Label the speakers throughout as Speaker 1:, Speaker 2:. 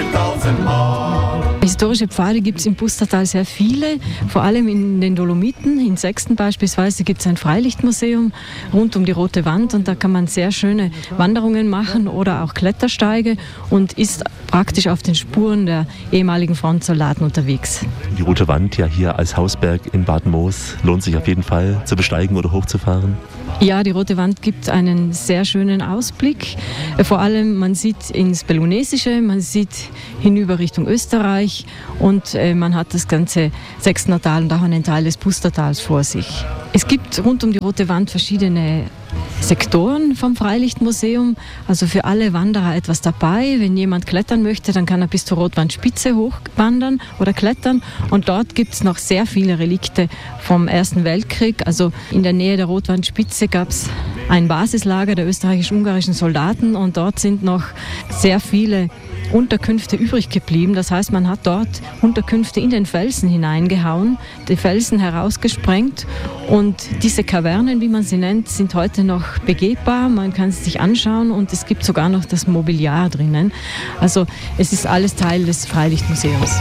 Speaker 1: viel tausendmal.
Speaker 2: Historische Pfade gibt es im Pustertal sehr viele, vor allem in den Dolomiten. In Sexten beispielsweise gibt es ein Freilichtmuseum rund um die Rote Wand und da kann man sehr schöne Wanderungen machen oder auch Klettersteige und ist praktisch auf den Spuren der ehemaligen Frontsoldaten unterwegs.
Speaker 3: Die Rote Wand ja hier als Hausberg in Bad Moos lohnt sich auf jeden Fall zu besteigen oder hochzufahren.
Speaker 2: Ja, die Rote Wand gibt einen sehr schönen Ausblick. Vor allem, man sieht ins Pelonesische, man sieht hinüber Richtung Österreich und man hat das ganze Sextener Tal und auch einen Teil des Pustertals vor sich. Es gibt rund um die Rote Wand verschiedene Sektoren vom Freilichtmuseum, also für alle Wanderer etwas dabei. Wenn jemand klettern möchte, dann kann er bis zur Rotwandspitze hochwandern oder klettern und dort gibt es noch sehr viele Relikte vom Ersten Weltkrieg. Also in der Nähe der Rotwandspitze gab es ein Basislager der österreichisch-ungarischen Soldaten und dort sind noch sehr viele Unterkünfte übrig geblieben. Das heißt, man hat dort Unterkünfte in den Felsen hineingehauen, die Felsen herausgesprengt und diese Kavernen, wie man sie nennt, sind heute noch begehbar. Man kann sie sich anschauen und es gibt sogar noch das Mobiliar drinnen. Also es ist alles Teil des Freilichtmuseums.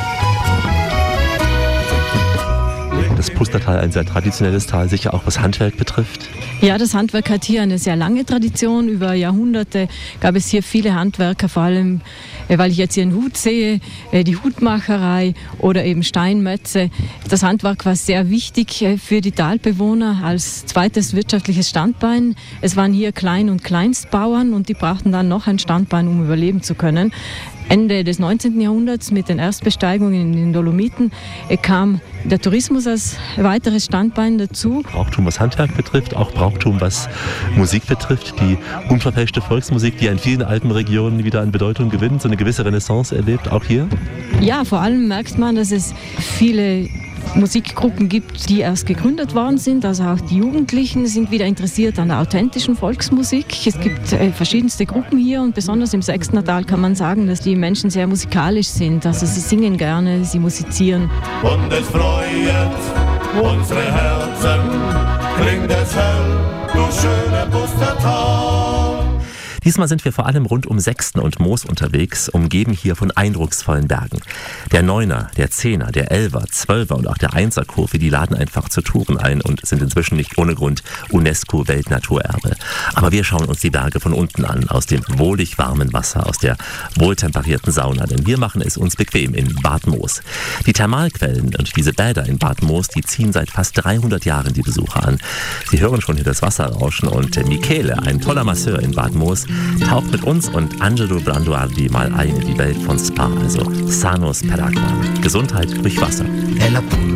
Speaker 3: Das Pustertal ein sehr traditionelles Tal, sicher auch was Handwerk betrifft.
Speaker 2: Ja, das Handwerk hat hier eine sehr lange Tradition. Über Jahrhunderte gab es hier viele Handwerker, vor allem, weil ich jetzt hier einen Hut sehe, die Hutmacherei oder eben Steinmetze. Das Handwerk war sehr wichtig für die Talbewohner als zweites wirtschaftliches Standbein. Es waren hier Klein- und Kleinstbauern und die brauchten dann noch ein Standbein, um überleben zu können. Ende des 19. Jahrhunderts mit den Erstbesteigungen in den Dolomiten kam der Tourismus als weiteres Standbein dazu.
Speaker 3: Brauchtum, was Handwerk betrifft, auch Brauchtum, was Musik betrifft. Die unverfälschte Volksmusik, die in vielen Alpenregionen wieder an Bedeutung gewinnt, so eine gewisse Renaissance erlebt, auch hier? Ja,
Speaker 2: vor allem merkt man, dass es viele Musikgruppen gibt, die erst gegründet worden sind. Also auch die Jugendlichen sind wieder interessiert an der authentischen Volksmusik. Es gibt verschiedenste Gruppen hier und besonders im Sextener Tal kann man sagen, dass die Menschen sehr musikalisch sind. Also sie singen gerne, sie musizieren.
Speaker 1: Und es freut unsere Herzen, klingt es hell, du schöne Pustertal.
Speaker 3: Diesmal sind wir vor allem rund um Sexten und Moos unterwegs, umgeben hier von eindrucksvollen Bergen. Der Neuner, der Zehner, der Elfer, Zwölfer und auch der Einserkurve, die laden einfach zu Touren ein und sind inzwischen nicht ohne Grund UNESCO-Weltnaturerbe. Aber wir schauen uns die Berge von unten an, aus dem wohlig warmen Wasser, aus der wohltemperierten Sauna, denn wir machen es uns bequem in Bad Moos. Die Thermalquellen und diese Bäder in Bad Moos, die ziehen seit fast 300 Jahren die Besucher an. Sie hören schon hier das Wasser rauschen und Michele, ein toller Masseur in Bad Moos, taucht mit uns und Angelo Branduardi mal ein in die Welt von Spa, also Sanos per Acqua, Gesundheit durch Wasser.